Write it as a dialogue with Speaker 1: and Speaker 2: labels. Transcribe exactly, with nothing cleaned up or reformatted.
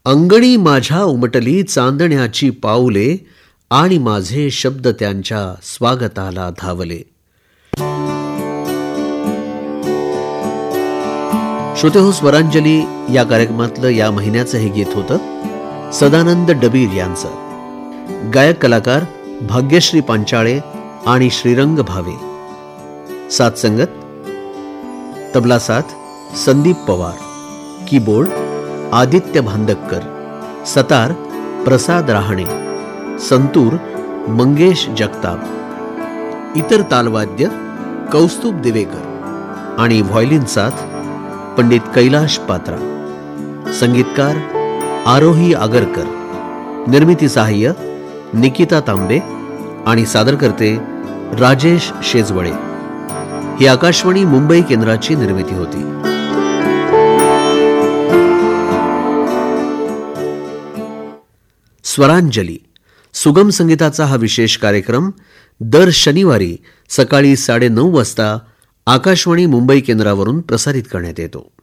Speaker 1: अंगणी माझ्या उमटली चांदण्याची पाऊले, आणि माझे शब्द त्यांच्या स्वागताला धावले. श्रोतेहो, स्वरांजली या कार्यक्रमातलं या महिन्याचं हे गीत होतं सदानंद डबीर यांचं. गायक कलाकार भाग्यश्री पांचाळे आणि श्रीरंग भावे. साथ संगत तबला साथ संदीप पवार, कीबोर्ड आदित्य भांदक्कर, सतार प्रसाद राहणे, संतूर मंगेश जगताप, इतर तालवाद्य कौस्तुभ दिवेकर आणि व्हायोलिन साथ पंडित कैलाश पात्रा. संगीतकार आरोही आगरकर. निर्मिती सहाय्य निकिता तांबे आणि सादर करते राजेश शेजवळे. ही आकाशवाणी मुंबई केंद्राची निर्मिती होती. स्वरांजली सुगम संगीताचा हा विशेष कार्यक्रम दर शनिवारी सकाळी साडेनऊ वाजता आकाशवाणी मुंबई केंद्रावरून प्रसारित करण्यात येतो.